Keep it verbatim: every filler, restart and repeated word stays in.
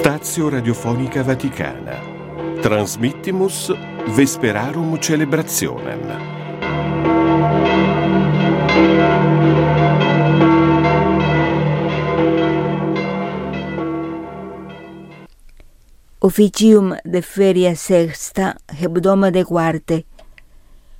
Stazio Radiofonica Vaticana. Transmittimus Vesperarum Celebrationem. Officium de feria sexta, hebdomade quarte,